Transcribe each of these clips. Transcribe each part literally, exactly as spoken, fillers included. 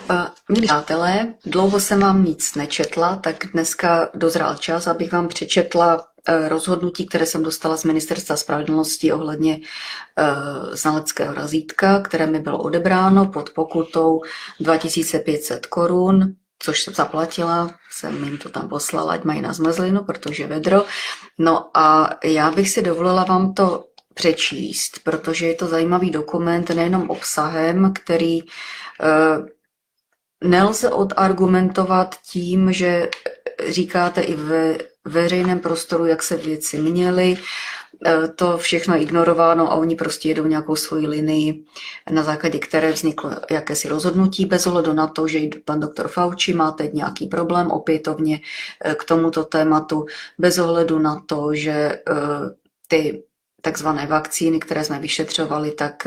Uh, Milí přátelé, dlouho jsem vám nic nečetla, tak dneska dozrál čas, abych vám přečetla uh, rozhodnutí, které jsem dostala z Ministerstva spravedlnosti ohledně uh, znaleckého razítka, které mi bylo odebráno pod pokutou dva tisíce pět set korun, což jsem zaplatila, jsem jim to tam poslala, ať mají na zmrzlinu, protože vedro. No a já bych si dovolila vám to přečíst, protože je to zajímavý dokument nejenom obsahem, který uh, nelze odargumentovat tím, že říkáte i ve veřejném prostoru, jak se věci měly, to všechno je ignorováno a oni prostě jedou nějakou svoji linii, na základě které vzniklo jakési rozhodnutí, bez ohledu na to, že pan doktor Fauci má teď nějaký problém opětovně k tomuto tématu, bez ohledu na to, že ty takzvané vakcíny, které jsme vyšetřovali, tak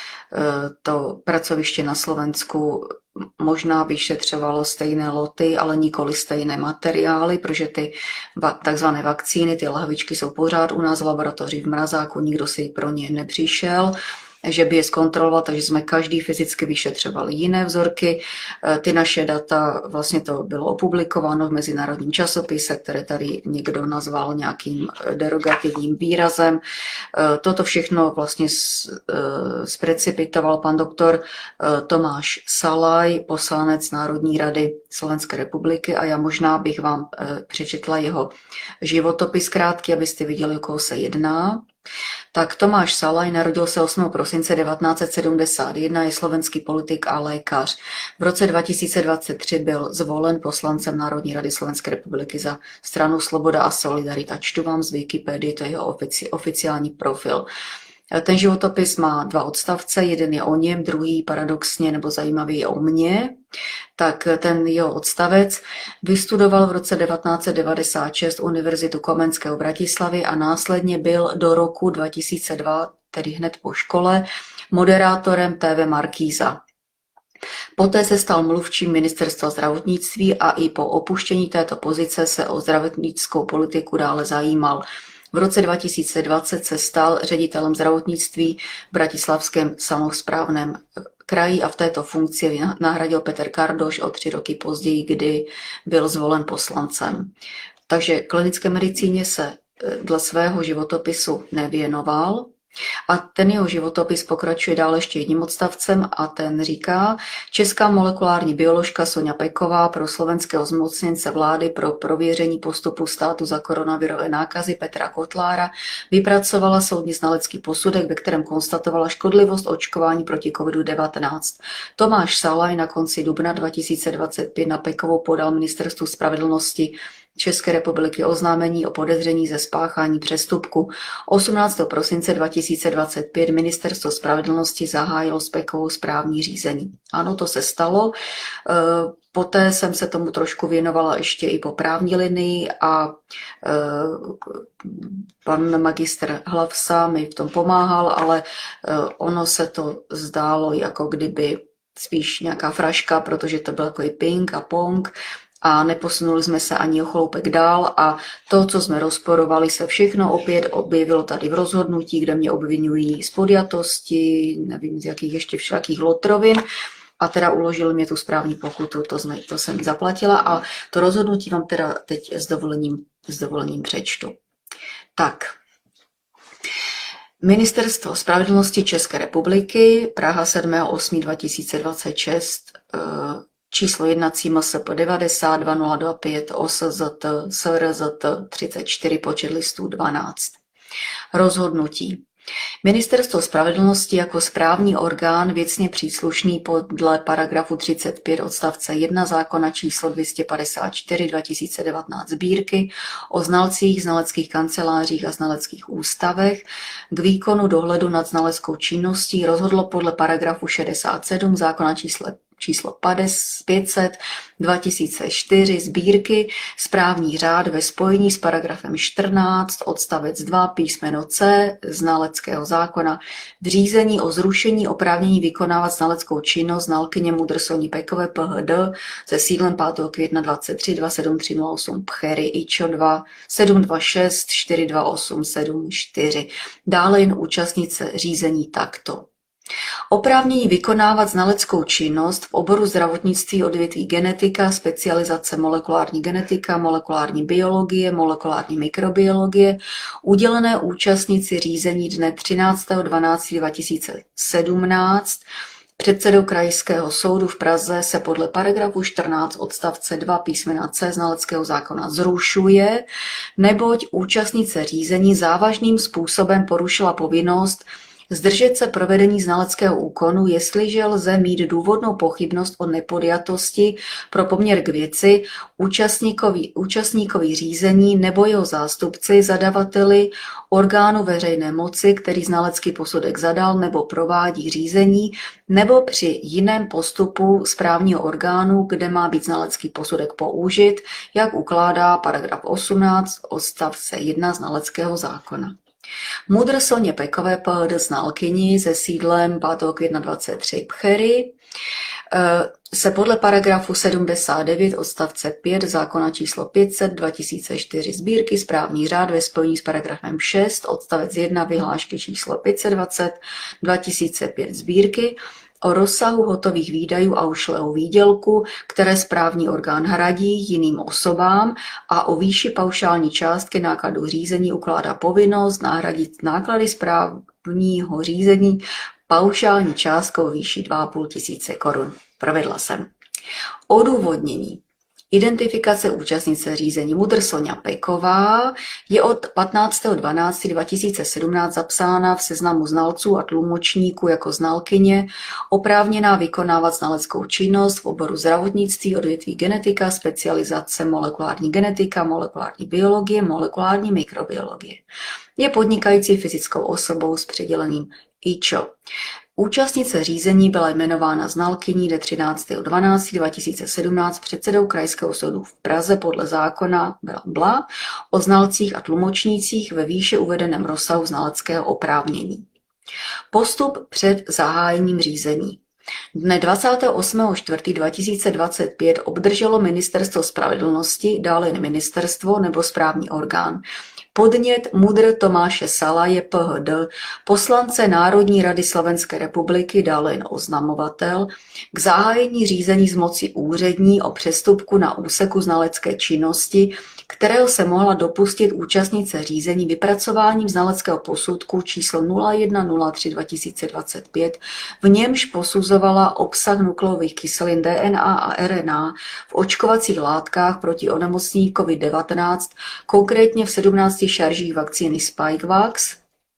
to pracoviště na Slovensku možná vyšetřovalo stejné loty, ale nikoli stejné materiály, protože ty takzvané vakcíny, ty lahvičky jsou pořád u nás v laboratoři v mrazáku, nikdo si pro ně nepřišel, že by je zkontrolovat, takže jsme každý fyzicky vyšetřovali jiné vzorky. Ty naše data, vlastně to bylo opublikováno v mezinárodním časopise, které tady někdo nazval nějakým derogativním výrazem. Toto všechno vlastně zprecipitoval pan doktor Tomáš Salaj, poslanec Národní rady Slovenské republiky, a já možná bych vám přečetla jeho životopis krátký, abyste viděli, o koho se jedná. Tak Tomáš Salaj narodil se osmého prosince devatenáct set sedmdesát jedna, je slovenský politik a lékař. V roce dva tisíce dvacet tři byl zvolen poslancem Národní rady Slovenské republiky za stranu Sloboda a Solidarita. Čtu vám z Wikipedie, to je jeho ofici, oficiální profil. Ten životopis má dva odstavce, jeden je o něm, druhý paradoxně nebo zajímavý je o mně. Tak ten jeho odstavec: vystudoval v roce devatenáct set devadesát šest Univerzitu Komenského v Bratislavě a následně byl do roku dva tisíce dva, tedy hned po škole, moderátorem T V Markíza. Poté se stal mluvčím ministerstva zdravotnictví a i po opuštění této pozice se o zdravotnickou politiku dále zajímal. V roce dva tisíce dvacet se stal ředitelem zdravotnictví v bratislavském samosprávném kraji a v této funkci nahradil Petr Kardoš o tři roky později, kdy byl zvolen poslancem. Takže klinické medicíně se dle svého životopisu nevěnoval. A ten jeho životopis pokračuje dále ještě jedním odstavcem a ten říká: česká molekulární bioložka Soňa Peková pro slovenského zmocněnce vlády pro prověření postupu státu za koronavirové nákazy Petra Kotlára vypracovala soudně znalecký posudek, ve kterém konstatovala škodlivost očkování proti covidu devatenáct. Tomáš Salaj na konci dubna dva tisíce dvacet pět na Pekovou podal ministerstvu spravedlnosti České republiky oznámení o podezření ze spáchání přestupku. osmnáctého prosince dva tisíce dvacet pět ministerstvo spravedlnosti zahájilo s Pekovou správní řízení. Ano, to se stalo. Poté jsem se tomu trošku věnovala ještě i po právní linii a pan magistr Hlavsa mi v tom pomáhal, ale ono se to zdálo, jako kdyby spíš nějaká fraška, protože to byl takový ping a pong. A neposunuli jsme se ani o chloupek dál a to, co jsme rozporovali, se všechno opět objevilo tady v rozhodnutí, kde mě obvinují z podjatosti, nevím z jakých ještě všelakých lotrovin, a teda uložili mě tu správní pokutu, to, jsme, to jsem zaplatila a to rozhodnutí vám teda teď s dovolením, s dovolením přečtu. Tak. Ministerstvo spravedlnosti České republiky, Praha sedmého osmého dva tisíce dvacet šest, číslo jednací M S P devadesát dva nula dva pět O S Z T S R Z T třicet čtyři, počet listů dvanáct. Rozhodnutí. Ministerstvo spravedlnosti jako správní orgán věcně příslušný podle paragrafu třicet pět odstavce jedna zákona číslo dvě stě padesát čtyři dva tisíce devatenáct sbírky o znalcích, znaleckých kancelářích a znaleckých ústavech k výkonu dohledu nad znaleckou činností rozhodlo podle paragrafu šedesát sedm zákona číslo číslo pět set dva tisíce čtyři sbírky správní řád ve spojení s paragrafem čtrnáct odstavec dva písmeno C znaleckého zákona v řízení o zrušení oprávnění vykonávat znaleckou činnost znalkyně Mudrsoní Pekové P H D se sídlem pátého května dvacet tři dva sedm tři nula osm Pchery I Č O dva sedm dva šest čtyři dva osm sedm čtyři. Dále jen účastnice řízení takto. Oprávnění vykonávat znaleckou činnost v oboru zdravotnictví odvětví genetika, specializace molekulární genetika, molekulární biologie, molekulární mikrobiologie, udělené účastníci řízení dne třináctého dvanáctého dva tisíce sedmnáct předsedou Krajského soudu v Praze se podle paragrafu čtrnáct odstavce dva písmena C znaleckého zákona zrušuje, neboť účastnice řízení závažným způsobem porušila povinnost zdržet se provedení znaleckého úkonu, jestliže lze mít důvodnou pochybnost o nepodjatosti pro poměr k věci účastníkovi, účastníkovi řízení nebo jeho zástupci, zadavateli, orgánu veřejné moci, který znalecký posudek zadal nebo provádí řízení, nebo při jiném postupu správního orgánu, kde má být znalecký posudek použit, jak ukládá paragraf osmnáct odstavce jedna znaleckého zákona. Mudr Soně Pekové P H D znalkyni se sídlem Bátok dvacet jedna tři Pchery se podle paragrafu sedmdesát devět odstavce pět zákona číslo pět set dva tisíce čtyři sbírky správní řád ve spojení s paragrafem šest odstavec jedna vyhlášky číslo pět set dvacet dva tisíce pět sbírky o rozsahu hotových výdajů a ušlého výdělku, které správní orgán hradí jiným osobám, a o výši paušální částky nákladů řízení ukládá povinnost nahradit náklady správního řízení paušální částkou výši dva a půl tisíce korun. Provedla jsem. Odůvodnění. Identifikace účastnice řízení Mudr Soňa Peková je od patnáctého dvanáctého dva tisíce sedmnáct zapsána v seznamu znalců a tlumočníků jako znalkyně, oprávněná vykonávat znaleckou činnost v oboru zdravotnictví, odvětví genetika, specializace molekulární genetika, molekulární biologie, molekulární mikrobiologie. Je podnikající fyzickou osobou s přiděleným I Č O. Účastnice řízení byla jmenována znalkyní dne třináctého dvanáctého dva tisíce sedmnáct předsedou Krajského soudu v Praze podle zákona bla, bla, o znalcích a tlumočnících ve výše uvedeném rozsahu znaleckého oprávnění. Postup před zahájením řízení. Dne dvacátého osmého čtvrtého dva tisíce dvacet pět obdrželo Ministerstvo spravedlnosti, dále jen ministerstvo nebo správní orgán, podnět Mudr Tomáše Salaje P H D, poslance Národní rady Slovenské republiky, dále jen oznamovatel, k zahájení řízení z moci úřední o přestupku na úseku znalecké činnosti, kterého se mohla dopustit účastnice řízení vypracováním znaleckého posudku číslo nula jedna nula tři dva tisíce dvacet pět, v němž posuzovala obsah nukleových kyselin D N A a R N A v očkovacích látkách proti onemocnění COVID devatenáct, konkrétně v sedmnácti šaržích vakcíny Spikevax,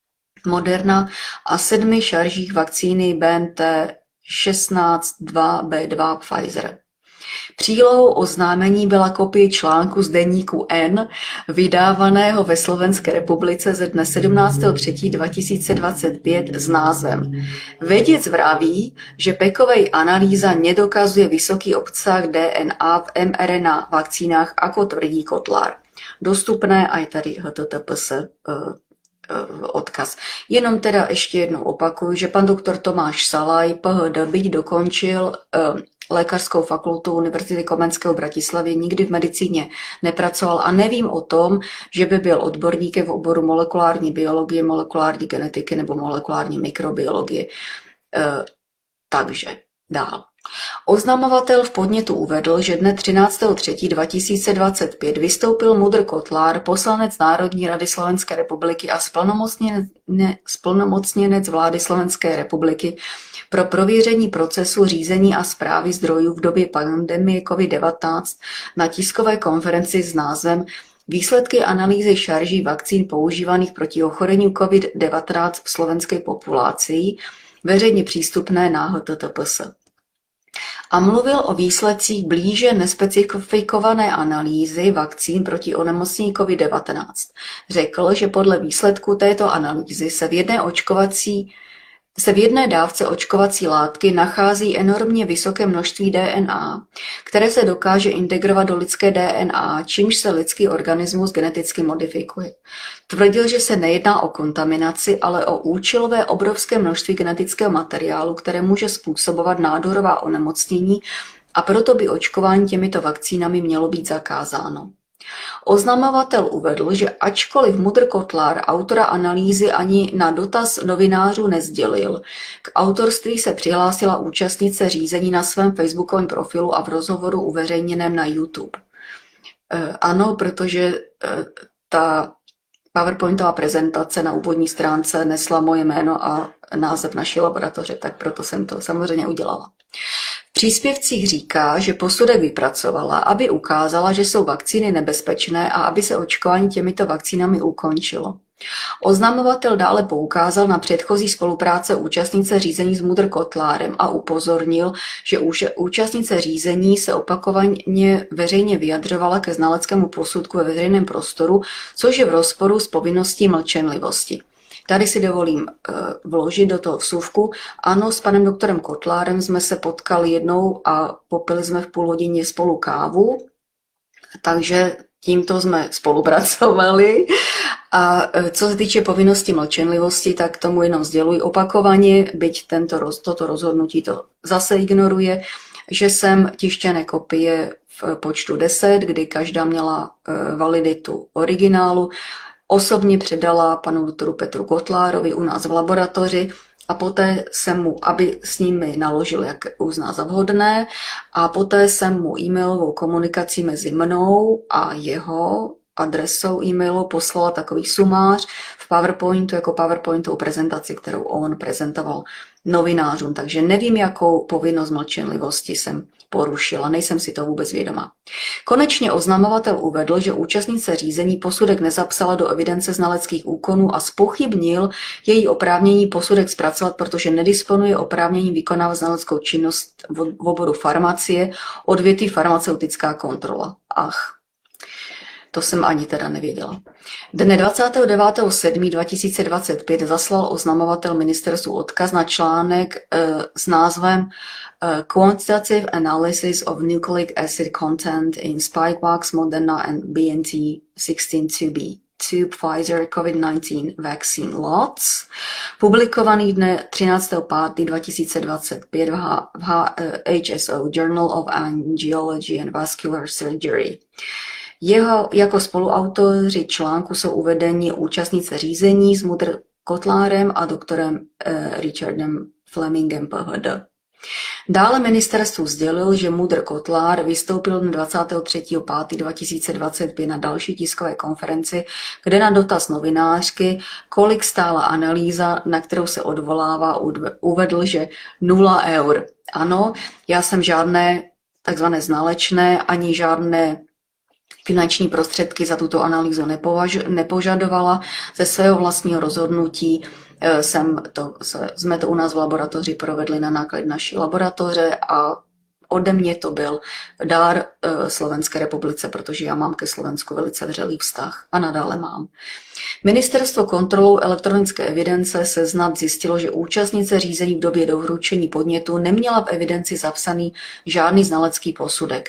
Moderna a sedmi šaržích vakcíny B N T šestnáct dva B dva Pfizer. Přílohou oznámení byla kopie článku z deníku N, vydávaného ve Slovenské republice ze dne sedmnáctého třetího dva tisíce dvacet pět s názvem Vědec vraví, že Pekovej analýza nedokazuje vysoký obsah D N A v M R N A vakcínách, ako tvrdí Kotlár. Dostupné aj tady H T T P S odkaz. Jenom teda ještě jednou opakuju, že pan doktor Tomáš Salaj, P H D, byť dokončil Lékařskou fakultu Univerzity Komenského v Bratislavě, nikdy v medicíně nepracoval a nevím o tom, že by byl odborníkem v oboru molekulární biologie, molekulární genetiky nebo molekulární mikrobiologie. E, takže dál. Oznamovatel v podnětu uvedl, že dne třináctého třetího dva tisíce dvacet pět vystoupil Mudr Kotlár, poslanec Národní rady Slovenské republiky a splnomocněnec vlády Slovenské republiky pro prověření procesu řízení a správy zdrojů v době pandemie COVID devatenáct na tiskové konferenci s názvem Výsledky analýzy šarží vakcín používaných proti ochorení COVID devatenáct v slovenské populaci, veřejně přístupné na H T T P S. A mluvil o výsledcích blíže nespecifikované analýzy vakcín proti onemocnění COVID devatenáct. Řekl, že podle výsledku této analýzy se v jedné očkovací se v jedné dávce očkovací látky nachází enormně vysoké množství D N A, které se dokáže integrovat do lidské D N A, čímž se lidský organismus geneticky modifikuje. Tvrdil, že se nejedná o kontaminaci, ale o účelové obrovské množství genetického materiálu, které může způsobovat nádorová onemocnění, a proto by očkování těmito vakcínami mělo být zakázáno. Oznamovatel uvedl, že ačkoliv Mudr Kotlár autora analýzy ani na dotaz novinářů nesdělil, k autorství se přihlásila účastnice řízení na svém facebookovém profilu a v rozhovoru uveřejněném na YouTube. Ano, protože ta PowerPointová prezentace na úvodní stránce nesla moje jméno a název naší laboratoře, tak proto jsem to samozřejmě udělala. V příspěvcích říká, že posudek vypracovala, aby ukázala, že jsou vakcíny nebezpečné a aby se očkování těmito vakcínami ukončilo. Oznamovatel dále poukázal na předchozí spolupráce účastnice řízení s Mudr Kotlárem a upozornil, že účastnice řízení se opakovaně veřejně vyjadřovala ke znaleckému posudku ve veřejném prostoru, což je v rozporu s povinností mlčenlivosti. Tady si dovolím uh, vložit do toho vsuvku. Ano, s panem doktorem Kotlárem jsme se potkali jednou a popili jsme v půl hodině spolu kávu, takže tímto jsme spolupracovali. A co se týče povinnosti mlčenlivosti, tak tomu jenom sděluji opakovaně, byť tento, toto rozhodnutí to zase ignoruje, že jsem tištěné kopie v počtu deset, kdy každá měla validitu originálu, osobně předala panu doktoru Petru Kotlárovi u nás v laboratoři a poté jsem mu, aby s nimi naložil, jak uzná za vhodné, a poté jsem mu e-mailovou komunikací mezi mnou a jeho adresou e-mailu poslala takový sumář v PowerPointu jako PowerPointovou prezentaci, kterou on prezentoval novinářům. Takže nevím, jakou povinnost mlčenlivosti jsem porušila, nejsem si to vůbec vědoma. Konečně oznamovatel uvedl, že účastnice řízení posudek nezapsala do evidence znaleckých úkonů a zpochybnil její oprávnění posudek zpracovat, protože nedisponuje oprávnění vykonávat znaleckou činnost v oboru farmacie, odvětví farmaceutická kontrola. Ach. To jsem ani teda nevěděla. Dne dvacátého devátého sedmého dva tisíce dvacet pět zaslal oznamovatel ministerstvu odkaz na článek uh, s názvem uh, Quantitative Analysis of Nucleic Acid Content in Spikevax, Moderna and B N T šestnáct two B, two Pfizer COVID nineteen Vaccine Lots, publikovaný dne třináctého pátého dva tisíce dvacet pět v, H, v H, uh, H S O Journal of Angiology and Vascular Surgery. Jeho jako spoluautoři článku jsou uvedeni účastnice řízení s Mudr Kotlárem a doktorem eh, Richardem Flemingem P H D. Dále ministerstvu sdělil, že Mudr Kotlár vystoupil dvacátého třetího pátého dva tisíce dvacet pět na další tiskové konferenci, kde na dotaz novinářky, kolik stála analýza, na kterou se odvolává, uvedl, že nula eur. Ano, já jsem žádné takzvané znalečné ani žádné finanční prostředky za tuto analýzu nepovaž- nepožadovala. Ze svého vlastního rozhodnutí jsem to, jsme to u nás v laboratoři provedli na náklad naší laboratoře a ode mě to byl dár Slovenské republice, protože já mám ke Slovensku velice vřelý vztah a nadále mám. Ministerstvo kontrolou elektronické evidence Seznam zjistilo, že účastnice řízení v době doručení podnětu neměla v evidenci zapsaný žádný znalecký posudek.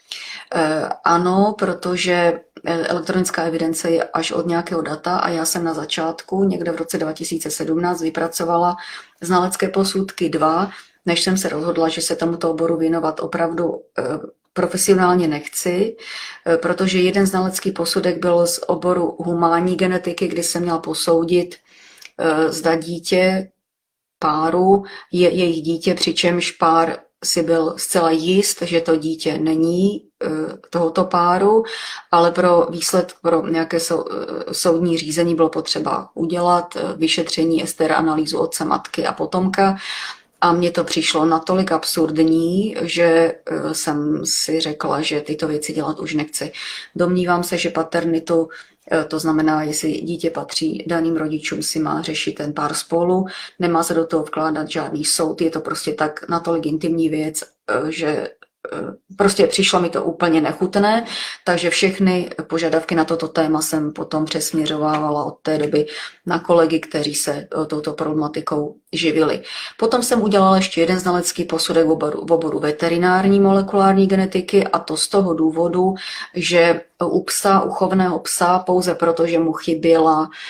Ano, protože elektronická evidence je až od nějakého data a já jsem na začátku, někde v roce dva tisíce sedmnáct, vypracovala znalecké posudky dva, než jsem se rozhodla, že se tomuto oboru věnovat opravdu profesionálně nechci, protože jeden znalecký posudek byl z oboru humánní genetiky, kdy jsem měla posoudit, zda dítě páru je jejich dítě, přičemž pár si byl zcela jist, že to dítě není tohoto páru, ale pro výsledek, pro nějaké soudní řízení bylo potřeba udělat vyšetření S T R analýzu otce, matky a potomka. A mně to přišlo natolik absurdní, že jsem si řekla, že tyto věci dělat už nechci. Domnívám se, že paternitu, to znamená, jestli dítě patří daným rodičům, si má řešit ten pár spolu, nemá se do toho vkládat žádný soud, je to prostě tak natolik intimní věc, že prostě přišlo mi to úplně nechutné, takže všechny požadavky na toto téma jsem potom přesměřovávala od té doby na kolegy, kteří se touto problematikou živili. Potom jsem udělala ještě jeden znalecký posudek v oboru, v oboru veterinární molekulární genetiky a to z toho důvodu, že u psa, u chovného psa, pouze proto, že mu chyběla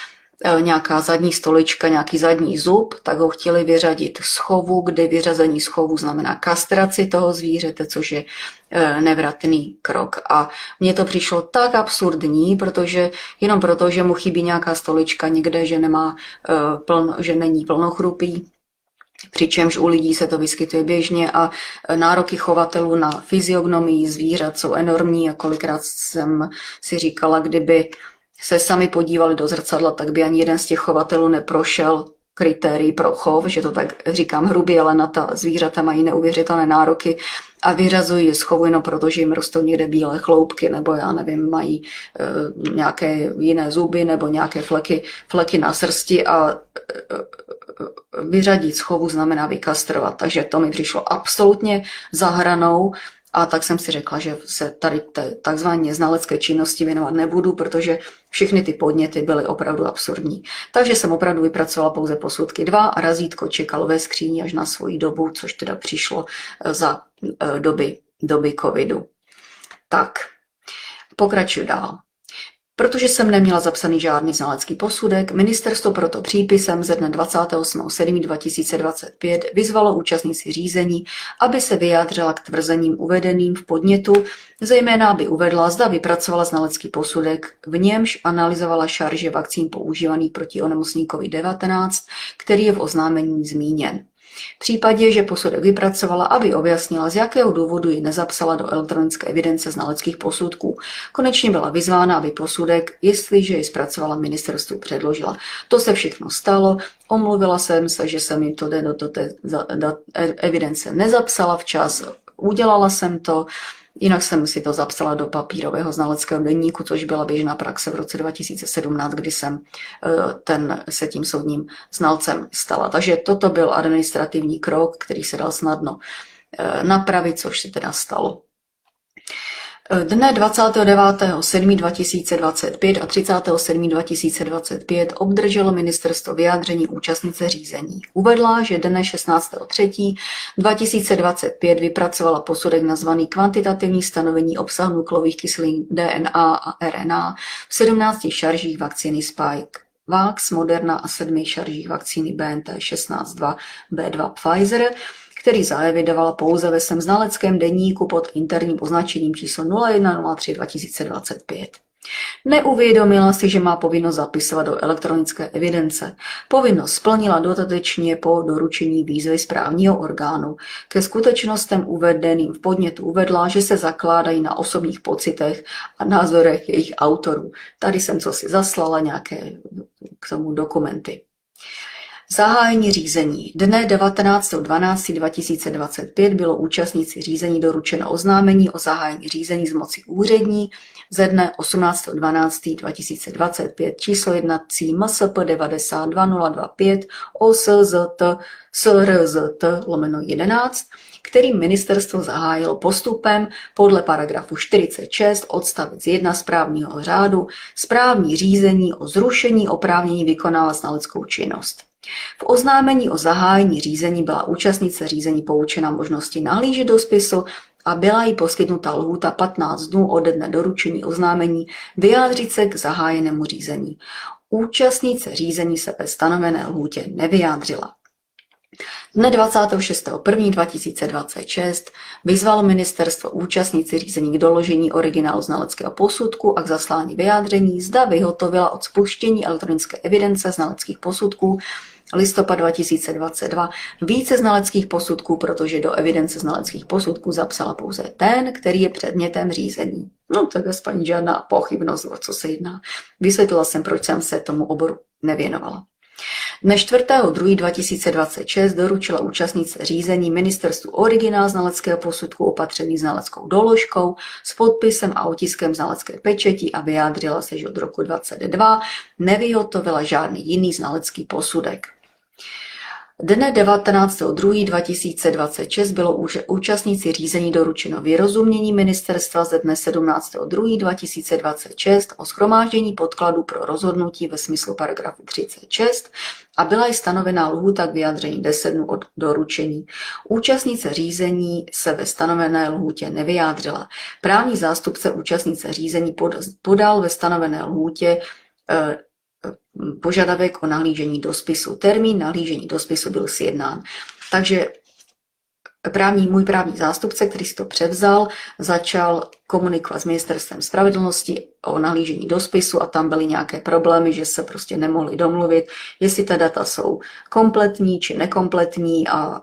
nějaká zadní stolička, nějaký zadní zub, tak ho chtěli vyřadit z chovu, kdy vyřazení z chovu znamená kastraci toho zvířete, což je nevratný krok. A mně to přišlo tak absurdní, protože jenom proto, že mu chybí nějaká stolička někde, že, nemá, plno, že není plnochrupý, přičemž u lidí se to vyskytuje běžně a nároky chovatelů na fyziognomii zvířat jsou enormní a kolikrát jsem si říkala, kdyby se sami podívali do zrcadla, tak by ani jeden z těch chovatelů neprošel kritérií pro chov, že to tak říkám hrubě, ale na ta zvířata mají neuvěřitelné nároky a vyřazují je z chovu jenom proto, že jim rostou někde bílé chloupky nebo já nevím, mají e, nějaké jiné zuby nebo nějaké fleky, fleky na srsti a e, vyřadit z chovu znamená vykastrovat. Takže to mi přišlo absolutně za hranou. A tak jsem si řekla, že se tady té takzvané znalecké činnosti věnovat nebudu, protože všechny ty podněty byly opravdu absurdní. Takže jsem opravdu vypracovala pouze posudky dva a razítko čekalo ve skříni až na svoji dobu, což teda přišlo za doby, doby covidu. Tak, pokračuju dál. Protože jsem neměla zapsaný žádný znalecký posudek, ministerstvo proto přípisem ze dne dvacátého osmého sedmého dva tisíce dvacet pět vyzvalo účastníci řízení, aby se vyjádřila k tvrzením uvedeným v podnětu, zejména aby uvedla, zda vypracovala znalecký posudek, v němž analyzovala šarže vakcín používaných proti onemocnění COVID devatenáct, který je v oznámení zmíněn. V případě, že posudek vypracovala, aby objasnila, z jakého důvodu ji nezapsala do elektronické evidence znaleckých posudků. Konečně byla vyzvána, aby posudek, jestliže ji zpracovala, ministerstvu předložila. To se všechno stalo. Omluvila jsem se, že jsem jim to do té evidence nezapsala včas. Udělala jsem to. Jinak jsem si to zapsala do papírového znaleckého deníku, což byla běžná praxe v roce dva tisíce sedmnáct, kdy jsem ten, se tím soudním znalcem stala. Takže toto byl administrativní krok, který se dal snadno napravit, což se teda stalo. Dne dvacátého devátého sedmého dva tisíce dvacet pět a třicátého sedmého dva tisíce dvacet pět obdrželo ministerstvo vyjádření účastnice řízení. Uvedla, že dne šestnáctého třetího dva tisíce dvacet pět vypracovala posudek nazvaný kvantitativní stanovení obsahu nukleových kyselin D N A a R N A v sedmnácti šaržích vakcíny Spikevax, Moderna a sedmi šaržích vakcíny B N T šestnáct dva B dva Pfizer, který zaevidovala pouze ve svém znaleckém deníku pod interním označením číslo nula jedna nula tři dva tisíce dvacet pět. Neuvědomila si, že má povinnost zapisovat do elektronické evidence. Povinnost splnila dodatečně po doručení výzvy správního orgánu. Ke skutečnostem uvedeným v podnětu uvedla, že se zakládají na osobních pocitech a názorech jejich autorů. Tady jsem co si zaslala, nějaké k tomu dokumenty. Zahájení řízení. Dne devatenáctého dvanáctého dva tisíce dvacet pět bylo účastníci řízení doručeno oznámení o zahájení řízení z moci úřední ze dne osmnáctého dvanáctého dva tisíce dvacet pět číslo jednací M S P devadesát dva nula dvacet pět O S Z T S R Z T lomeno jedenáct, kterým ministerstvo zahájilo postupem podle paragrafu čtyřicet šest odstavec jedna správního řádu správní řízení o zrušení oprávnění vykonávat znaleckou činnost. V oznámení o zahájení řízení byla účastnice řízení poučena možnosti nahlížet do spisu a byla jí poskytnuta lhůta patnáct dnů ode dne doručení oznámení vyjádřit se k zahájenému řízení. Účastnice řízení se ve stanovené lhůtě nevyjádřila. Dne dvacátého šestého prvního dva tisíce dvacet šest vyzvalo ministerstvo účastnici řízení k doložení originálu znaleckého posudku a k zaslání vyjádření, zda vyhotovila od spuštění elektronické evidence znaleckých posudků listopad dva tisíce dvacet dva více znaleckých posudků, protože do evidence znaleckých posudků zapsala pouze ten, který je předmětem řízení. No tak aspoň žádná pochybnost, o co se jedná. Vysvětlila jsem, proč jsem se tomu oboru nevěnovala. Dne čtvrtého druhého dva tisíce dvacet šest doručila účastnice řízení ministerstvu originál znaleckého posudku opatřený znaleckou doložkou s podpisem a otiskem znalecké pečeti a vyjádřila se, že od roku dvacet dva nevyhotovila žádný jiný znalecký posudek. Dne devatenáctého druhého dva tisíce dvacet šest bylo účastníci řízení doručeno vyrozumění ministerstva ze dne sedmnáctého druhého dva tisíce dvacet šest o shromáždění podkladů pro rozhodnutí ve smyslu paragrafu třicet šest a byla jí stanovená lhůta k vyjádření deset dnů od doručení. Účastnice řízení se ve stanovené lhůtě nevyjádřila. Právní zástupce účastnice řízení podal ve stanovené lhůtě požadavek o nahlížení do spisu. Termín nahlížení do spisu byl sjednán. Takže právní, můj právní zástupce, který si to převzal, začal komunikovat s ministerstvem spravedlnosti o nahlížení do spisu a tam byly nějaké problémy, že se prostě nemohli domluvit, jestli ta data jsou kompletní či nekompletní a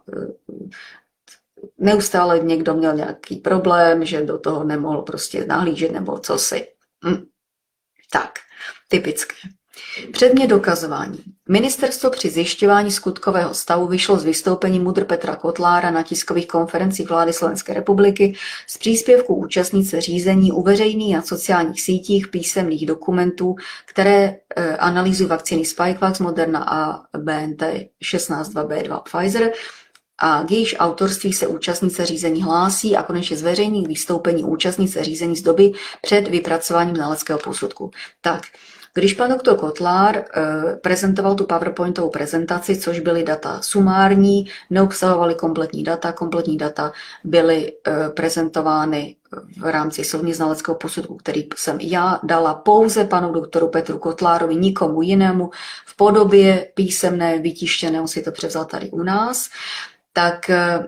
neustále někdo měl nějaký problém, že do toho nemohl prostě nahlížet nebo co si. Hm. Tak, typické. Předmět dokazování. Ministerstvo při zjišťování skutkového stavu vyšlo z vystoupení MUDr. Petra Kotlára na tiskových konferencích vlády Slovenské republiky z příspěvku účastnice řízení uveřejnění na sociálních sítích písemných dokumentů, které e, analyzují vakcíny Spikevax, Moderna a B N T šestnáct dva B dva Pfizer, a k jejíž autorství se účastnice řízení hlásí a konečně zveřejní vystoupení účastnice řízení z doby před vypracováním znaleckého posudku. Tak, když pan doktor Kotlár e, prezentoval tu PowerPointovou prezentaci, což byly data sumární, neobsahovaly kompletní data, kompletní data byly e, prezentovány v rámci soudně znaleckého posudku, který jsem já dala pouze panu doktoru Petru Kotlárovi, nikomu jinému, v podobě písemné, vytištěné, on si to převzal tady u nás, tak e,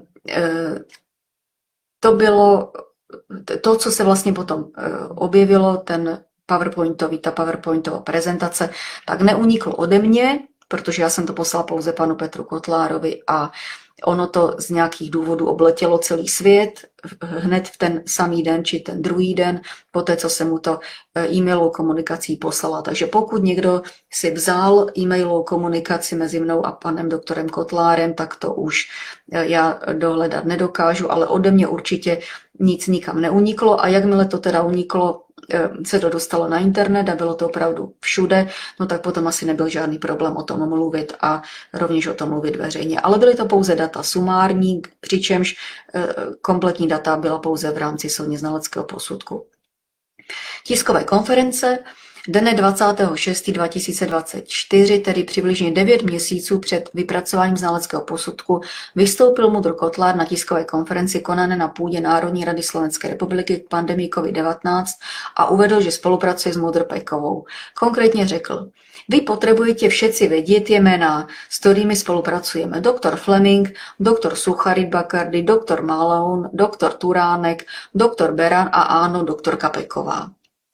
to bylo to, co se vlastně potom e, objevilo, ten PowerPointový, ta PowerPointová prezentace, tak neuniklo ode mě, protože já jsem to poslala pouze panu Petru Kotlárovi a ono to z nějakých důvodů obletělo celý svět hned v ten samý den či ten druhý den, poté co jsem mu to e-mailovou komunikací poslala. Takže pokud někdo si vzal e-mailovou komunikaci mezi mnou a panem doktorem Kotlárem, tak to už já dohledat nedokážu, ale ode mě určitě nic nikam neuniklo a jakmile to teda uniklo, se to dostalo na internet a bylo to opravdu všude, no tak potom asi nebyl žádný problém o tom mluvit a rovněž o tom mluvit veřejně. Ale byly to pouze data sumární, přičemž kompletní data byla pouze v rámci soudně znaleckého posudku. Tiskové konference. Dne dvacátého šestého dva tisíce dvacet čtyři, tedy přibližně devět měsíců před vypracováním znaleckého posudku, vystoupil MUDr. Kotlár na tiskové konferenci konané na půdě Národní rady Slovenské republiky k pandemii COVID devatenáct a uvedl, že spolupracuje s MUDr. Pekovou. Konkrétně řekl: vy potřebujete všetci vědět jména, s kterými spolupracujeme. doktor Fleming, doktor Sucharit Bakardy, doktor Malone, doktor Turánek, doktor Beran a áno, doktorka Peková.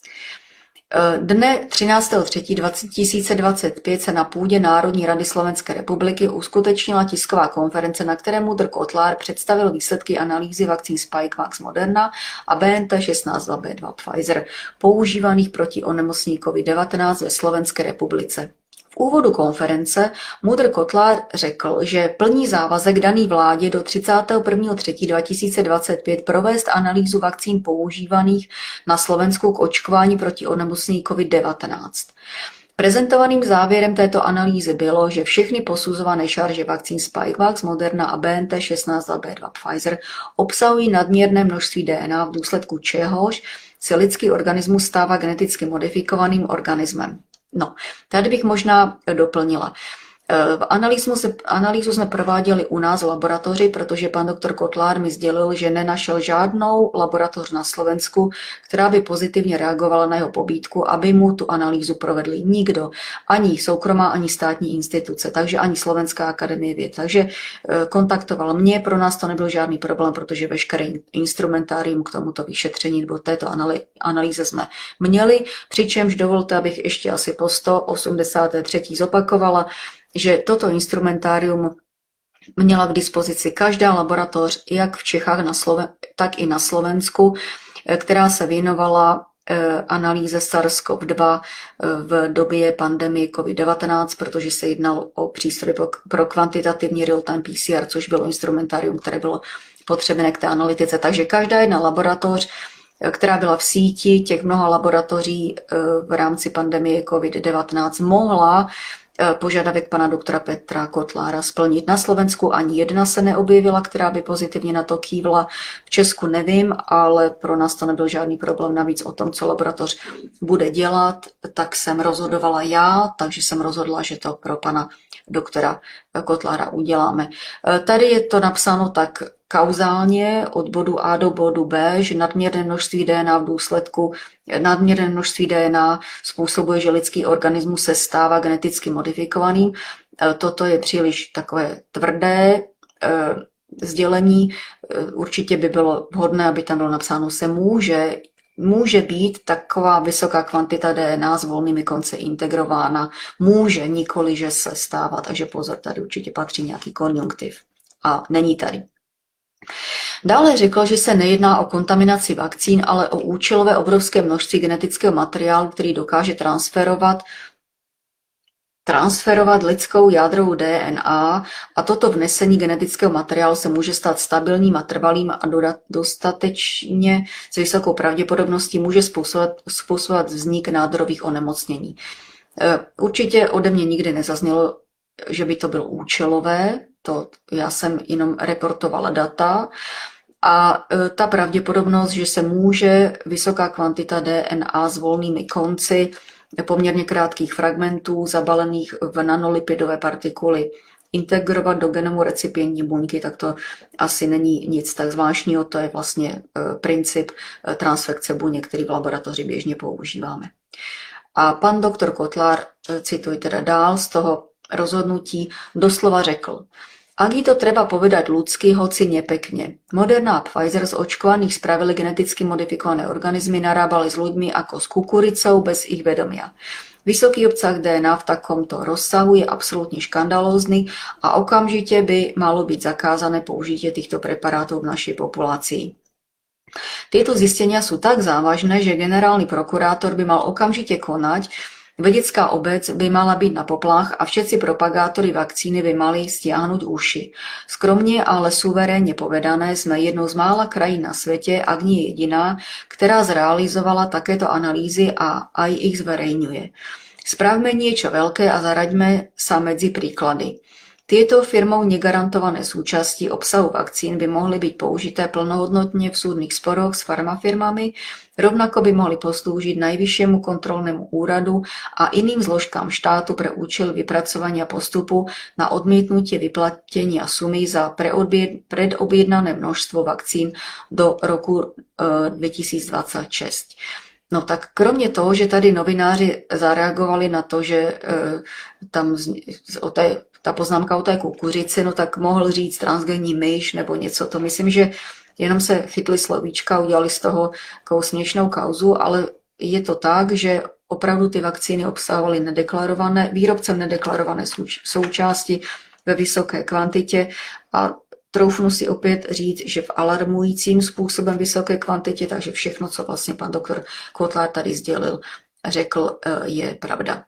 Dne třináctého třetího dva tisíce dvacet pět se na půdě Národní rady Slovenské republiky uskutečnila tisková konference, na které MUDr. Kotlár představil výsledky analýzy vakcín Spikevax Moderna a B N T šestnáct dva B dva Pfizer, používaných proti onemocnění COVID devatenáct ve Slovenské republice. V úvodu konference MUDr. Kotlár řekl, že plní závazek daný vládě do třicátého prvního třetího dva tisíce dvacet pět provést analýzu vakcín používaných na Slovensku k očkování proti onemocnění COVID devatenáct. Prezentovaným závěrem této analýzy bylo, že všechny posuzované šarže vakcín Spikevax, Moderna a B N T šestnáct dva B dva Pfizer obsahují nadměrné množství D N A, v důsledku čehož se lidský organismus stává geneticky modifikovaným organismem. No, tady bych možná doplnila. Analýzu, se, analýzu jsme prováděli u nás v laboratoři, protože pan doktor Kotlár mi sdělil, že nenašel žádnou laboratoř na Slovensku, která by pozitivně reagovala na jeho pobídku, aby mu tu analýzu provedli nikdo, ani soukromá, ani státní instituce, takže ani Slovenská akademie věd. Takže kontaktoval mě, pro nás to nebyl žádný problém, protože veškeré instrumentárium k tomuto vyšetření nebo této analýze jsme měli, přičemž dovolte, abych ještě asi po sto osmdesáté třetí zopakovala, že toto instrumentárium měla k dispozici každá laboratoř, jak v Čechách, na Sloven- tak i na Slovensku, která se věnovala analýze SARS-C o V dva v době pandemie COVID devatenáct, protože se jednalo o přístroj pro kvantitativní real-time P C R, což bylo instrumentárium, které bylo potřebné k té analytice. Takže každá jedna laboratoř, která byla v síti těch mnoha laboratoří v rámci pandemie COVID devatenáct, mohla požadavek pana doktora Petra Kotlára splnit. Na Slovensku ani jedna se neobjevila, která by pozitivně na to kývla. V Česku nevím, ale pro nás to nebyl žádný problém. Navíc o tom, co laboratoř bude dělat, tak jsem rozhodovala já, takže jsem rozhodla, že to pro pana doktora Kotlára uděláme. Tady je to napsáno tak kauzálně od bodu A do bodu B, že nadměrné množství D N A v důsledku nadměrné množství D N A způsobuje, že lidský organismus se stává geneticky modifikovaným. Toto je příliš takové tvrdé sdělení. Určitě by bylo vhodné, aby tam bylo napsáno se může, může být taková vysoká kvantita D N A s volnými konci integrována. Může, nikoli, že se stává, takže pozor, tady určitě patří nějaký konjunktiv. A není tady. Dále řekl, že se nejedná o kontaminaci vakcín, ale o účelové obrovské množství genetického materiálu, který dokáže transferovat transferovat lidskou jádrovou D N A a toto vnesení genetického materiálu se může stát stabilním a trvalým a dostatečně s vysokou pravděpodobností může způsobovat, způsobovat vznik nádorových onemocnění. Určitě ode mě nikdy nezaznělo, že by to bylo účelové, to já jsem jenom reportovala data a ta pravděpodobnost, že se může vysoká kvantita D N A s volnými konci poměrně krátkých fragmentů zabalených v nanolipidové partikuly integrovat do genomu recipientní buňky, tak to asi není nic tak zvláštního, to je vlastně princip transfekce buněk, který v laboratoři běžně používáme. A pan doktor Kotlár, cituji teda dál, z toho rozhodnutí doslova řekl: Ak je to treba povedať ľudsky, hoci nepekne. Moderna a Pfizer z očkovaných spravili geneticky modifikované organizmy, narábali s ľuďmi ako s kukuricou bez ich vedomia. Vysoký obsah D N A v takomto rozsahu je absolútne škandalózny a okamžite by malo byť zakázané použitie týchto preparátov v našej populácii. Tieto zistenia sú tak závažné, že generálny prokurátor by mal okamžite konať. Vedecká obec by mala byť na poplach a všetci propagátori vakcíny by mali stiahnuť uši. Skromne, ale suverénne povedané, sme jednou z mála krajín na svete, ak nie jediná, ktorá zrealizovala takéto analýzy a aj ich zverejňuje. Spravme niečo veľké a zaraďme sa medzi príklady. Tieto firmou negarantované súčasti obsahu vakcín by mohli byť použité plnohodnotne v súdnych sporoch s farmafirmami, rovnako by mohli poslúžiť Najvyššiemu kontrolnému úradu a iným zložkám štátu pre účel vypracovania postupu na odmietnutie vyplatenia sumy za predobjednané množstvo vakcín do roku dvetisícdvadsaťšesť. No tak kromě toho, že tady novináři zareagovali na to, že tam o té ta poznámka o té kukuřici, no tak mohl říct transgenní myš nebo něco. To myslím, že jenom se chytli slovíčka, udělali z toho takovou směšnou kauzu, ale je to tak, že opravdu ty vakcíny obsahovaly nedeklarované, výrobcem nedeklarované součásti ve vysoké kvantitě a troufnu si opět říct, že v alarmujícím způsobem vysoké kvantitě, takže všechno, co vlastně pan doktor Kotlár tady sdělil, řekl, je pravda.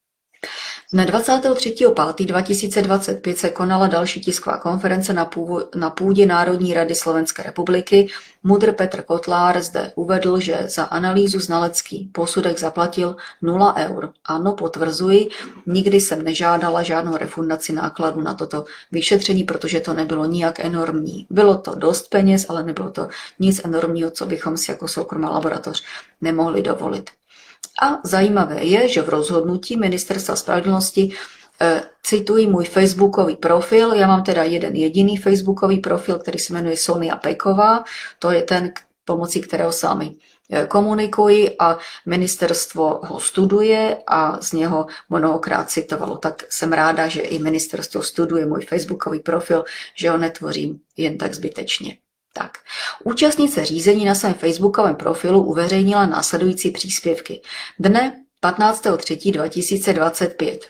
Dne dvacátého třetího pátého dva tisíce dvacet pět se konala další tisková konference na, původ, na půdě Národní rady Slovenské republiky. Mudr Petr Kotlár zde uvedl, že za analýzu znalecký posudek zaplatil nula eur. Ano, potvrzuji, nikdy jsem nežádala žádnou refundaci nákladu na toto vyšetření, protože to nebylo nijak enormní. Bylo to dost peněz, ale nebylo to nic enormního, co bychom si jako soukromá laboratoř nemohli dovolit. A zajímavé je, že v rozhodnutí Ministerstva spravedlnosti e, cituji můj facebookový profil. Já mám teda jeden jediný facebookový profil, který se jmenuje Sonia Peková. To je ten, pomocí kterého s vámi komunikuji a ministerstvo ho studuje a z něho mnohokrát citovalo. Tak jsem ráda, že i ministerstvo studuje můj facebookový profil, že ho netvořím jen tak zbytečně. Tak. Účastnice řízení na svém facebookovém profilu uveřejnila následující příspěvky. Dne patnáctého třetího dva tisíce dvacet pět.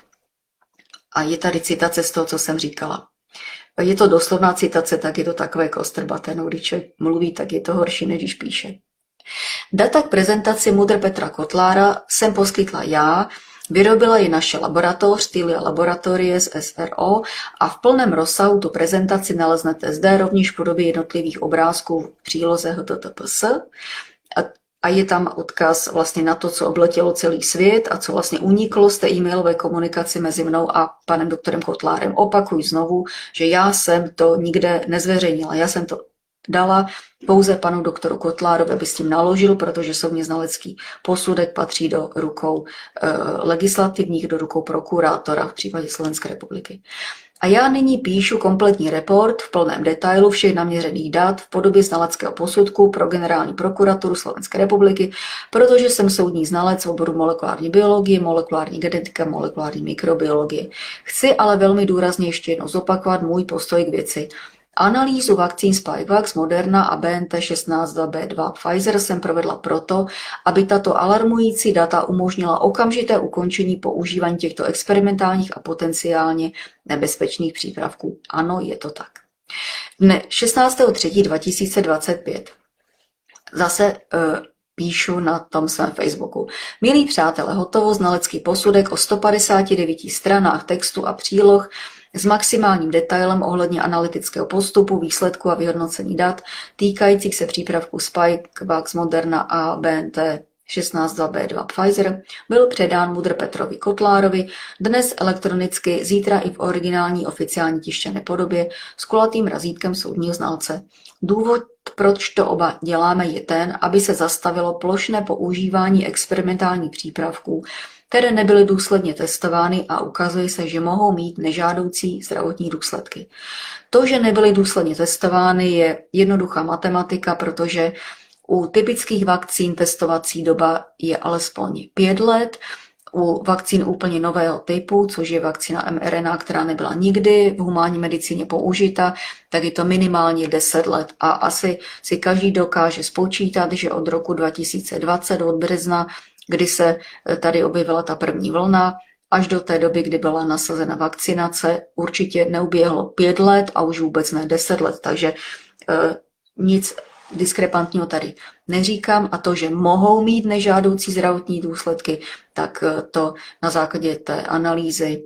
A je tady citace z toho, co jsem říkala. Je to doslovná citace, tak je to takové kostrbaté. No, když člověk mluví, tak je to horší, než když píše. Data k prezentaci Mudr Petra Kotlára jsem poskytla já, vyrobila ji naše laboratoř, Tylia Laboratories S R O a v plném rozsahu tu prezentaci naleznete zde rovněž v podobě jednotlivých obrázků v příloze H T T P S a je tam odkaz vlastně na to, co obletělo celý svět a co vlastně uniklo z té e-mailové komunikaci mezi mnou a panem doktorem Kotlárem. Opakuju znovu, že já jsem to nikde nezveřejnila, já jsem to dala pouze panu doktoru Kotlárovi, aby s tím naložil, protože soudně znalecký posudek patří do rukou e, legislativních, do rukou prokurátora v případě Slovenské republiky. A já nyní píšu kompletní report v plném detailu všech naměřených dat v podobě znaleckého posudku pro Generální prokuraturu Slovenské republiky, protože jsem soudní znalec v oboru molekulární biologie, molekulární genetika, molekulární mikrobiologie. Chci ale velmi důrazně ještě jednou zopakovat můj postoj k věci. Analýzu vakcín Spikevax, Moderna a B N T šestnáct dva B dva Pfizer jsem provedla proto, aby tato alarmující data umožnila okamžité ukončení používání těchto experimentálních a potenciálně nebezpečných přípravků. Ano, je to tak. Dne šestnáctého třetího dva tisíce dvacet pět. Zase uh, píšu na tom svém Facebooku. Milí přátelé, hotovo znalecký posudek o sto padesáti devíti stranách textu a příloh s maximálním detailem ohledně analytického postupu, výsledku a vyhodnocení dat týkajících se přípravků Spikevax, Moderna a B N T šestnáct dva B dva Pfizer byl předán Mudr Petrovi Kotlárovi, dnes elektronicky, zítra i v originální oficiální tištěné podobě s kulatým razítkem soudního znalce. Důvod, proč to oba děláme, je ten, aby se zastavilo plošné používání experimentálních přípravků, které nebyly důsledně testovány a ukazuje se, že mohou mít nežádoucí zdravotní důsledky. To, že nebyly důsledně testovány, je jednoduchá matematika, protože u typických vakcín testovací doba je alespoň pět let, u vakcín úplně nového typu, což je vakcína M R N A, která nebyla nikdy v humánní medicíně použita, tak je to minimálně deset let. A asi si každý dokáže spočítat, že od roku dva tisíce dvacet, od března, kdy se tady objevila ta první vlna, až do té doby, kdy byla nasazena vakcinace, určitě neuběhlo pět let a už vůbec ne deset let. Takže e, nic diskrepantního tady neříkám, a to, že mohou mít nežádoucí zdravotní důsledky, tak to na základě té analýzy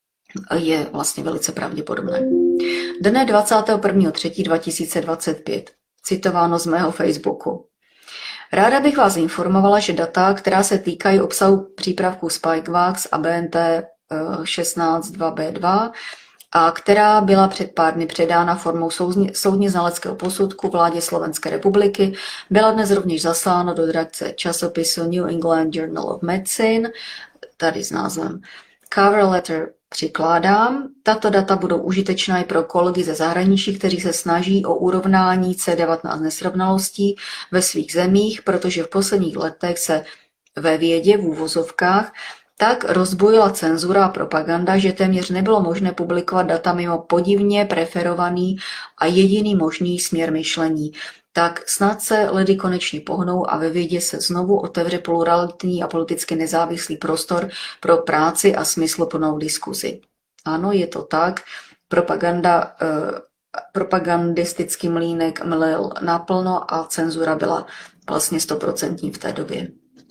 je vlastně velice pravděpodobné. Dne dvacátého prvního třetího dva tisíce dvacet pět, citováno z mého Facebooku. Ráda bych vás informovala, že data, která se týkají obsahu přípravků Spikevax a B N T šestnáct dva B dva, a která byla před pár dny předána formou soudně znaleckého posudku vládě Slovenské republiky, byla dnes rovněž zaslána do redakce časopisu New England Journal of Medicine, tady s názvem Cover Letter přikládám. Tato data budou užitečná i pro kolegy ze zahraničí, kteří se snaží o urovnání C devatenáct nesrovnalostí ve svých zemích, protože v posledních letech se ve vědě v úvozovkách tak rozbojila cenzura a propaganda, že téměř nebylo možné publikovat data mimo podivně preferovaný a jediný možný směr myšlení. Tak snad se ledy konečně pohnou a ve vědě se znovu otevře pluralitní a politicky nezávislý prostor pro práci a smysluplnou diskuzi. Ano, je to tak. Propaganda, eh, propagandistický mlýnek mlel naplno a cenzura byla vlastně stoprocentní v té době.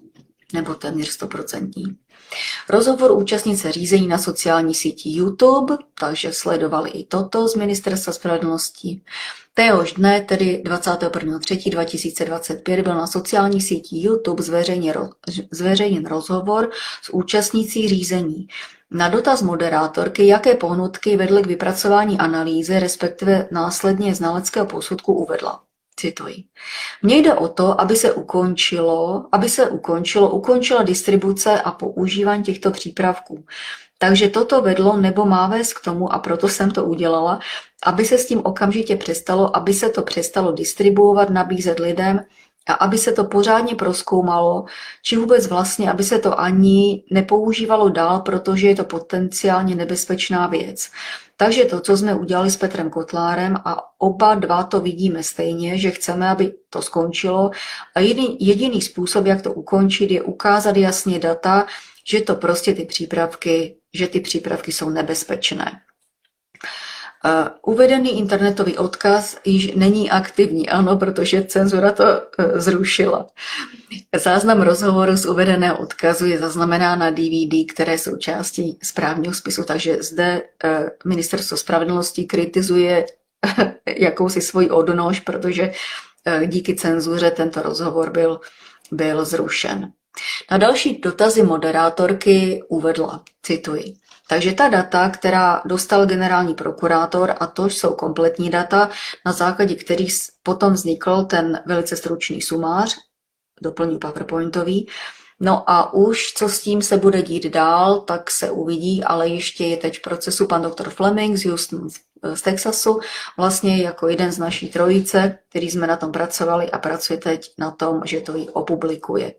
Nebo téměř stoprocentní. Rozhovor účastnice řízení na sociální síti YouTube, takže sledovali i toto z Ministerstva spravedlnosti. Téhož dne, tedy dvacátého prvního třetího dva tisíce dvacet pět, byl na sociální síti YouTube zveřejněn, zveřejněn rozhovor s účastnicí řízení. Na dotaz moderátorky, jaké pohnutky vedly k vypracování analýzy, respektive následně znaleckého posudku, uvedla. Cituji. Mně jde o to, aby se ukončilo, aby se ukončilo, ukončila distribuce a používání těchto přípravků. Takže toto vedlo nebo má vést k tomu, a proto jsem to udělala, aby se s tím okamžitě přestalo, aby se to přestalo distribuovat, nabízet lidem a aby se to pořádně prozkoumalo, či vůbec vlastně, aby se to ani nepoužívalo dál, protože je to potenciálně nebezpečná věc. Takže to, co jsme udělali s Petrem Kotlárem, a oba dva to vidíme stejně, že chceme, aby to skončilo. A jediný, jediný způsob, jak to ukončit, je ukázat jasně data, že to prostě ty přípravky, že ty přípravky jsou nebezpečné. Uh, uvedený internetový odkaz již není aktivní, ano, protože cenzura to uh, zrušila. Záznam rozhovoru z uvedeného odkazu je zaznamenán na D V D, které jsou částí správního spisu, takže zde uh, Ministerstvo spravedlnosti kritizuje jakousi svoji odnož, protože uh, díky cenzuře tento rozhovor byl, byl zrušen. Na další dotazy moderátorky uvedla, cituji. Takže ta data, která dostal generální prokurátor, a to jsou kompletní data, na základě kterých potom vznikl ten velice stručný sumář, doplňu PowerPointový, No a už co s tím se bude dít dál, tak se uvidí, ale ještě je teď v procesu pan doktor Fleming z Houston z Texasu, vlastně jako jeden z naší trojice, který jsme na tom pracovali a pracuje teď na tom, že to ji opublikuje.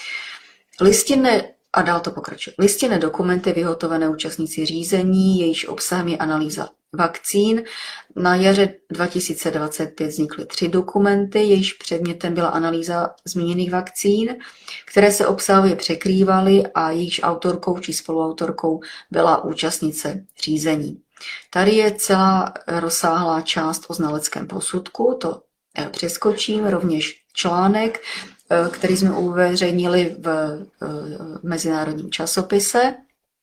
Listinné, a dál to pokračuje, listinné dokumenty vyhotovené účastníci řízení, jejíž obsahem je analýza vakcín. Na jaře dva tisíce dvacet pět vznikly tři dokumenty, jejíž předmětem byla analýza zmíněných vakcín, které se obsahově překrývaly a jejíž autorkou či spoluautorkou byla účastnice řízení. Tady je celá rozsáhlá část o znaleckém posudku, to přeskočím, rovněž článek, který jsme uveřejnili v mezinárodním časopise.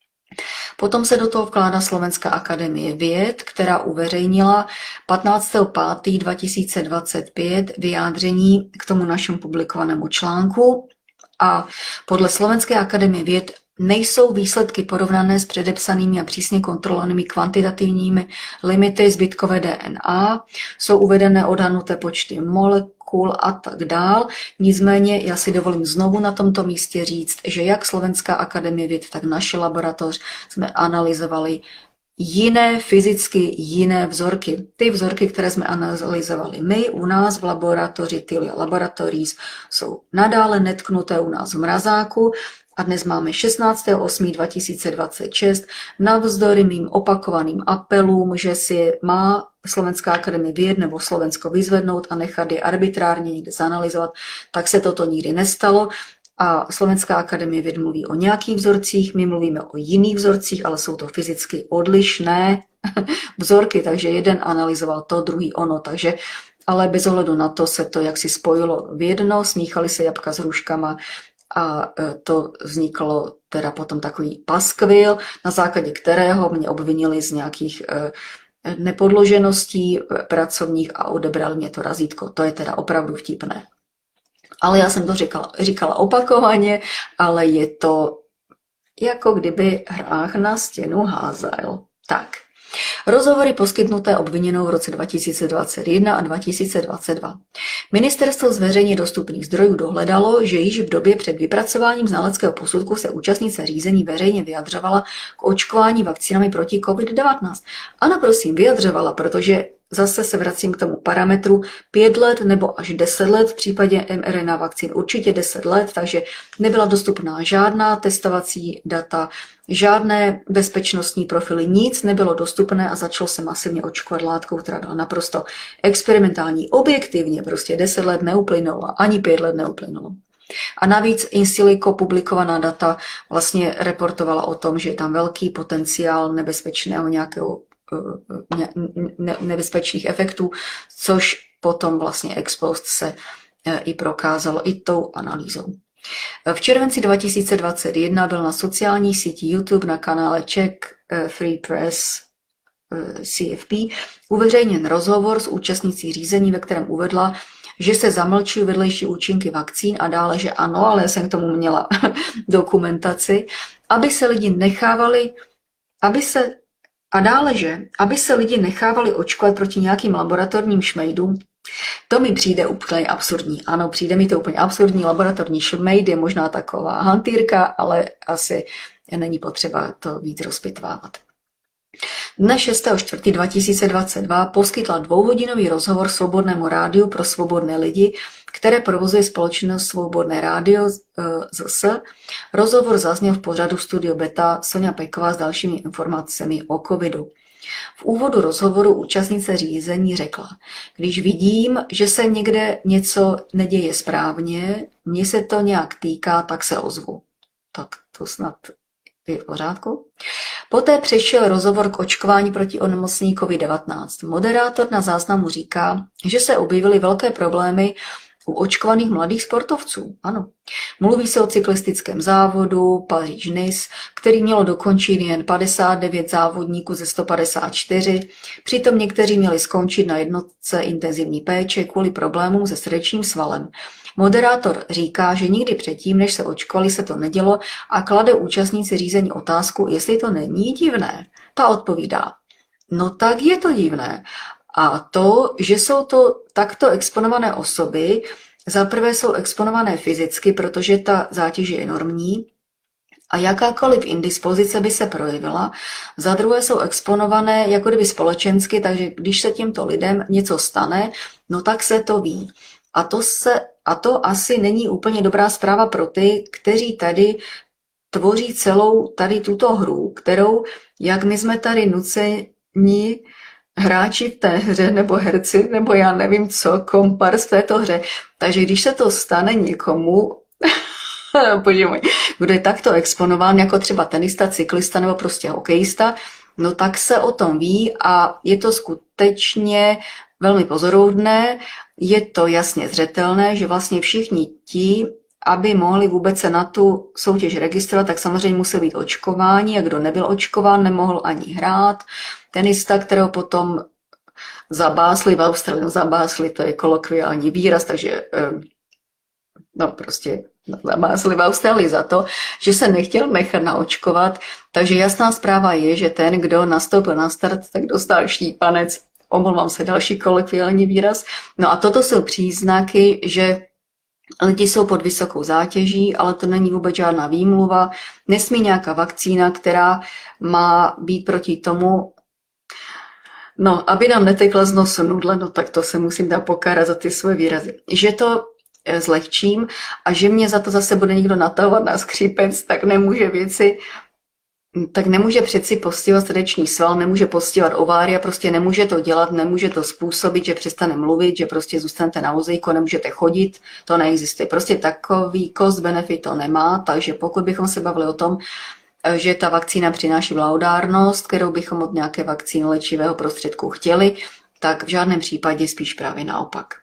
Potom se do toho vkládá Slovenská akademie věd, která uveřejnila patnáctého pátého dva tisíce dvacet pět vyjádření k tomu našemu publikovanému článku. A podle Slovenské akademie věd nejsou výsledky porovnané s předepsanými a přísně kontrolovanými kvantitativními limity zbytkové D N A, jsou uvedené odhadnuté počty molekul a tak dál. Nicméně já si dovolím znovu na tomto místě říct, že jak Slovenská akademie věd, tak naše laboratoř jsme analyzovali jiné, fyzicky jiné vzorky. Ty vzorky, které jsme analyzovali my u nás v laboratoři, ty Laboratories, jsou nadále netknuté u nás v mrazáku. A dnes máme šestnáctého osmého dva tisíce dvacet šest. Navzdory mým opakovaným apelům, že si má Slovenská akademie věd nebo Slovensko vyzvednout a nechat je arbitrárně někde zanalyzovat, tak se toto nikdy nestalo. A Slovenská akademie věd mluví o nějakých vzorcích, my mluvíme o jiných vzorcích, ale jsou to fyzicky odlišné vzorky, takže jeden analyzoval to, druhý ono, takže ale bez ohledu na to se to jaksi spojilo v jedno, smíchali se jabka s hruškama, a to vzniklo teda potom takový paskvil, na základě kterého mě obvinili z nějakých nepodložeností pracovních a odebrali mě to razítko. To je teda opravdu vtipné. Ale já jsem to říkala, říkala opakovaně, ale je to jako kdyby hrách na stěnu házel. Tak. Rozhovory poskytnuté obviněnou v roce dva tisíce dvacet jedna a dva tisíce dvacet dva. Ministerstvo z veřejně dostupných zdrojů dohledalo, že již v době před vypracováním znaleckého posudku se účastnice řízení veřejně vyjadřovala k očkování vakcínami proti COVID devatenáct. Ano, prosím, vyjadřovala, protože zase se vracím k tomu parametru pět let nebo až deset let, v případě mRNA vakcín určitě deset let, takže nebyla dostupná žádná testovací data, žádné bezpečnostní profily, nic nebylo dostupné a začalo se masivně očkovat látkou, která byla naprosto experimentální. Objektivně prostě deset let neuplynulo, ani pět let neuplynulo. A navíc in silico publikovaná data vlastně reportovala o tom, že je tam velký potenciál nebezpečného nějakého ne, ne, nebezpečných efektů, což potom vlastně ex post se i prokázalo i tou analýzou. V červenci dva tisíce dvacet jedna byl na sociální síti YouTube na kanále Czech Free Press C F P uveřejněn rozhovor s účastnicí řízení, ve kterém uvedla, že se zamlčují vedlejší účinky vakcín a dále, že ano, ale jsem k tomu měla dokumentaci, aby se lidi nechávali, aby se a dále, že aby se lidi nechávali očkovat proti nějakým laboratorním šmejdům, to mi přijde úplně absurdní. Ano, přijde mi to úplně absurdní. Laboratorní šmejd je možná taková hantýrka, ale asi není potřeba to víc rozpitvávat. Dne šestého čtvrtého dva tisíce dvacet dva poskytla dvouhodinový rozhovor Svobodnému rádiu pro svobodné lidi, které provozuje společnost Svobodné rádio Z S. Rozhovor zazněl v pořadu Studio Beta Sonja Peková s dalšími informacemi o covidu. V úvodu rozhovoru účastnice řízení řekla, když vidím, že se někde něco neděje správně, mně se to nějak týká, tak se ozvu. Tak to snad je v pořádku. Poté přešel rozhovor k očkování proti onemocnění COVID devatenáct. Moderátor na záznamu říká, že se objevily velké problémy u očkovaných mladých sportovců. Ano. Mluví se o cyklistickém závodu Paříž-Nice, který mělo dokončit jen padesát devět závodníků ze sto padesát čtyři. Přitom někteří měli skončit na jednotce intenzivní péče kvůli problémům se srdečním svalem. Moderátor říká, že nikdy předtím, než se očkovali, se to nedělo a klade účastníci řízení otázku, jestli to není divné. Ta odpovídá, no tak je to divné. A to, že jsou to takto exponované osoby, Za prvé jsou exponované fyzicky, protože ta zátěž je enormní a jakákoliv indispozice by se projevila. Za druhé jsou exponované jako kdyby společensky, takže když se těmto lidem něco stane, no tak se to ví. A to, se, a to asi není úplně dobrá zpráva pro ty, kteří tady tvoří celou tady tuto hru, kterou, jak my jsme tady nuceni hráči v té hře, nebo herci, nebo já nevím co, kompars v této hře. Takže když se to stane někomu, bože můj, kdo je takto exponován, jako třeba tenista, cyklista nebo prostě hokejista, no tak se o tom ví a je to skutečně velmi pozoruhodné, je to jasně zřetelné, že vlastně všichni ti, aby mohli vůbec se na tu soutěž registrovat, tak samozřejmě musí být očkováni a kdo nebyl očkován, nemohl ani hrát. Tenista, kterého potom zabásli v Austrálii, no zabásli, to je kolokviální výraz, takže no prostě zabásli v Austrálii za to, že se nechtěl nechat naočkovat. Takže jasná zpráva je, že ten, kdo nastoupil na start, tak dostal štípanec. Omlouvám se, další kolokviální výraz. No a toto jsou příznaky, že lidi jsou pod vysokou zátěží, ale to není vůbec žádná výmluva. Nesmí nějaká vakcína, která má být proti tomu, no, aby nám netekla z nosu nudle, no tak to se musím dát pokárat za ty svoje výrazy. Že to zlehčím a že mě za to zase bude někdo natahovat na skřípec, tak nemůže věci, tak nemůže přeci postihovat srdeční sval, nemůže postihovat ovária, prostě nemůže to dělat, nemůže to způsobit, že přestane mluvit, že prostě zůstanete na vozíku, nemůžete chodit, to neexistuje. Prostě takový cost benefit to nemá, takže pokud bychom se bavili o tom, že ta vakcína přináší blahodárnost, kterou bychom od nějaké vakcíny léčivého prostředku chtěli, tak v žádném případě spíš právě naopak.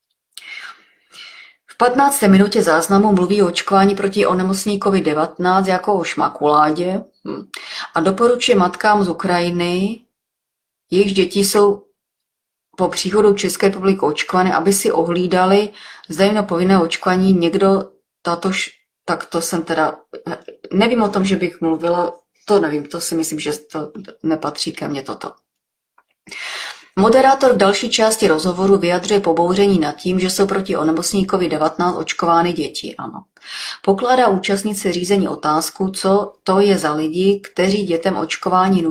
V patnácté minutě záznamu mluví o očkování proti onemocnění COVID devatenáct jako o šmakuládě a doporučuje matkám z Ukrajiny, jejichž děti jsou po příchodu České republiky očkované, aby si ohlídali, zda jim na povinné očkování někdo tatož, tak to jsem teda, nevím o tom, že bych mluvila, to nevím, to si myslím, že to nepatří ke mně toto. Moderátor v další části rozhovoru vyjadřuje pobouření nad tím, že jsou proti onemocnění COVID devatenáct očkovány děti. Ano. Pokládá účastnice řízení otázku, co to je za lidi, kteří dětem očkování nutí.